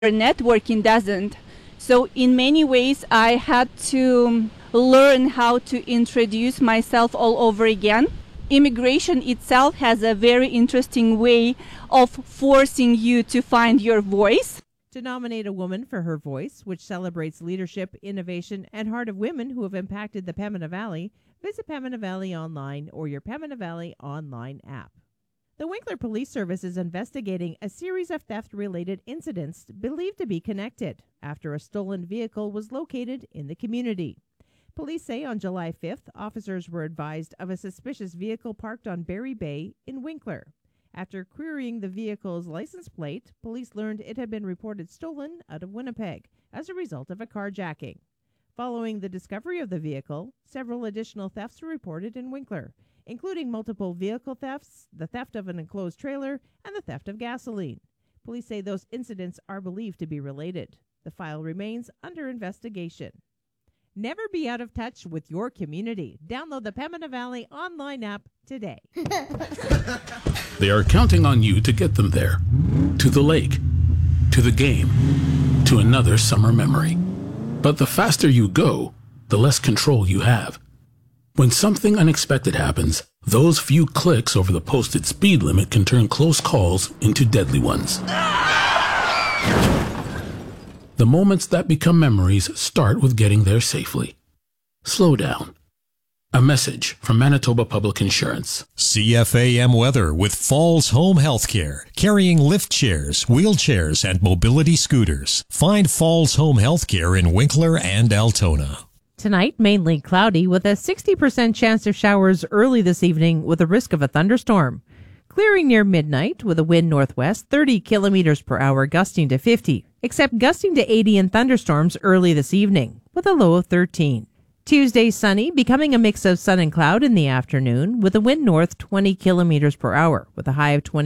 networking doesn't. So in many ways, I had to learn how to introduce myself all over again. Immigration itself has a very interesting way of forcing you to find your voice. To nominate a woman for her voice, which celebrates leadership, innovation, and heart of women who have impacted the Pembina Valley, visit Pembina Valley Online or your Pembina Valley Online app. The Winkler Police Service is investigating a series of theft-related incidents believed to be connected after a stolen vehicle was located in the community. Police say on July 5th, officers were advised of a suspicious vehicle parked on Berry Bay in Winkler. After querying the vehicle's license plate, police learned it had been reported stolen out of Winnipeg as a result of a carjacking. Following the discovery of the vehicle, several additional thefts were reported in Winkler, including multiple vehicle thefts, the theft of an enclosed trailer, and the theft of gasoline. Police say those incidents are believed to be related. The file remains under investigation. Never be out of touch with your community. Download the Pembina Valley Online app today. They are counting on you to get them there. To the lake, to the game, to another summer memory. But the faster you go, the less control you have. When something unexpected happens, those few clicks over the posted speed limit can turn close calls into deadly ones. The moments that become memories start with getting there safely. Slow down. A message from Manitoba Public Insurance. CFAM weather with Falls Home Healthcare, carrying lift chairs, wheelchairs, and mobility scooters. Find Falls Home Healthcare in Winkler and Altona. Tonight, mainly cloudy with a 60% chance of showers early this evening with a risk of a thunderstorm. Clearing near midnight with a wind northwest 30 kilometers per hour gusting to 50, except gusting to 80 in thunderstorms early this evening with a low of 13. Tuesday sunny, becoming a mix of sun and cloud in the afternoon with a wind north 20 kilometers per hour with a high of 20.